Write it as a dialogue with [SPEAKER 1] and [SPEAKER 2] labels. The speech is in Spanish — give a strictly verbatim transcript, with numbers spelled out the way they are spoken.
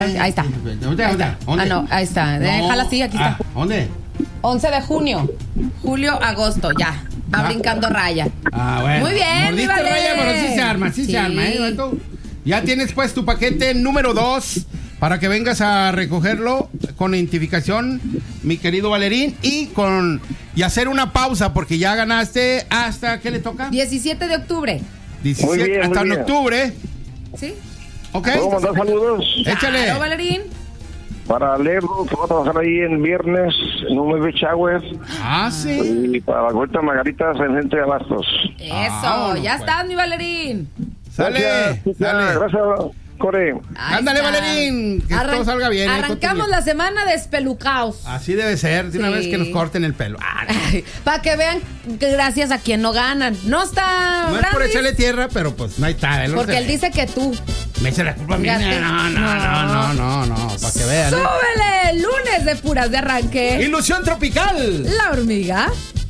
[SPEAKER 1] Ahí está.
[SPEAKER 2] ¿Dónde, dónde, dónde?
[SPEAKER 1] Ah, no, ahí está. Déjala así, aquí está.
[SPEAKER 2] Ah, ¿dónde?
[SPEAKER 1] once de junio. Julio, agosto, ya. Va
[SPEAKER 2] Ah.
[SPEAKER 1] brincando raya.
[SPEAKER 2] Ah, bueno.
[SPEAKER 1] Muy bien,
[SPEAKER 2] Mordiste
[SPEAKER 1] mi Vale.
[SPEAKER 2] raya, pero sí se arma, sí,
[SPEAKER 1] Sí.
[SPEAKER 2] se arma, ¿eh, Beto? Ya tienes pues tu paquete número dos para que vengas a recogerlo con identificación, mi querido Valerín, y con y hacer una pausa porque ya ganaste hasta, ¿qué le toca?
[SPEAKER 1] diecisiete de octubre.
[SPEAKER 2] diecisiete,
[SPEAKER 3] Muy bien,
[SPEAKER 2] hasta
[SPEAKER 3] muy
[SPEAKER 2] en
[SPEAKER 3] bien.
[SPEAKER 2] octubre,
[SPEAKER 1] ¿Sí?
[SPEAKER 2] ¿ok?
[SPEAKER 3] ¿Puedo mandar saludos?
[SPEAKER 2] Échale.
[SPEAKER 1] Claro, Valerín.
[SPEAKER 3] Para Lerdo, que va a trabajar ahí en viernes, en un Beach Hour.
[SPEAKER 2] Ah, sí.
[SPEAKER 3] Y para la Huerta Margaritas en Gente de Abastos.
[SPEAKER 1] Eso,
[SPEAKER 2] Ah, bueno,
[SPEAKER 1] ya
[SPEAKER 2] pues.
[SPEAKER 1] estás, mi Valerín.
[SPEAKER 2] Sale,
[SPEAKER 3] Gracias,
[SPEAKER 2] sale.
[SPEAKER 3] Gracias, Core.
[SPEAKER 1] Ahí
[SPEAKER 2] Ándale,
[SPEAKER 1] está.
[SPEAKER 2] Valerín, que todo salga bien, eh,
[SPEAKER 1] Arrancamos
[SPEAKER 2] todo
[SPEAKER 1] la semana despelucados.
[SPEAKER 2] Así debe ser, de una
[SPEAKER 1] Sí.
[SPEAKER 2] vez que nos corten el pelo. Ah,
[SPEAKER 1] Para que vean que gracias a quien no ganan. No está
[SPEAKER 2] no es por
[SPEAKER 1] Brandis,
[SPEAKER 2] echarle tierra, pero pues no hay tal.
[SPEAKER 1] porque él dice que tú.
[SPEAKER 2] Me echa la culpa a mí.
[SPEAKER 1] Fíjate.
[SPEAKER 2] No, no, no, no, no, no, para que vean. ¿eh?
[SPEAKER 1] ¡Súbele! Lunes de puras de arranque.
[SPEAKER 2] Ilusión tropical.
[SPEAKER 1] La hormiga